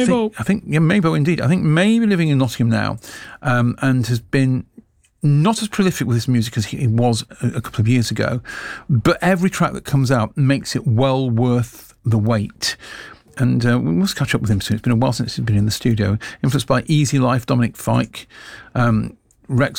Mabo indeed. I think maybe living in Nottingham now, and has been not as prolific with his music as he was a couple of years ago, but every track that comes out makes it well worth the wait. And we must catch up with him soon. It's been a while since he's been in the studio. Influenced by Easy Life, Dominic Fike, Rex